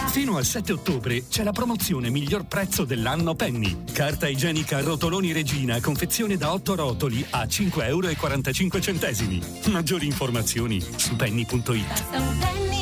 Fino al 7 ottobre c'è la promozione miglior prezzo dell'anno Penny. Carta igienica Rotoloni Regina, confezione da 8 rotoli a 5,45 euro. Maggiori informazioni su penny.it.